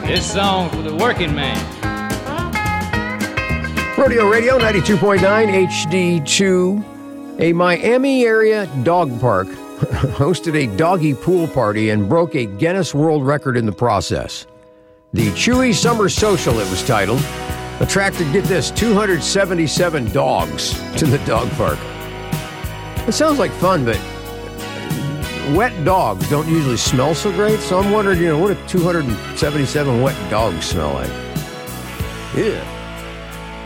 This song for the working man. Rodeo Radio 92.9 HD2. A Miami area dog park hosted a doggy pool party and broke a Guinness World Record in the process. The Chewy Summer Social, it was titled, attracted, get this, 277 dogs to the dog park. It sounds like fun, but wet dogs don't usually smell so great, so I'm wondering, what do 277 wet dogs smell like? Yeah.